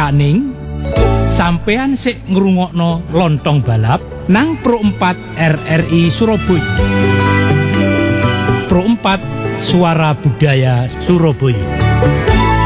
Taning sampean sik ngrungokno Lontong Balap nang Pro 4 RRI Surabaya. Pro 4 Suara Budaya Surabaya.